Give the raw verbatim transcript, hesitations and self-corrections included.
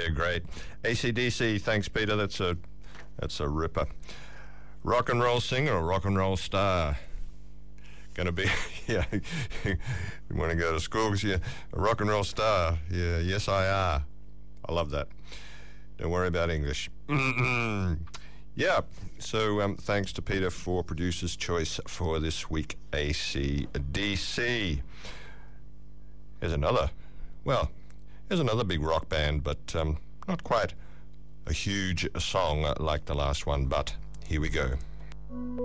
Yeah, great. A C D C, thanks, Peter. That's a that's a ripper. Rock and roll singer or rock and roll star? Going to be, yeah, you want to go to school because you're a rock and roll star. Yeah, yes, I are. I love that. Don't worry about English. Yeah, so um, thanks to Peter for Producer's Choice for this week, A C D C. Here's another, well, here's another big rock band, but um, not quite a huge song like the last one, but here we go.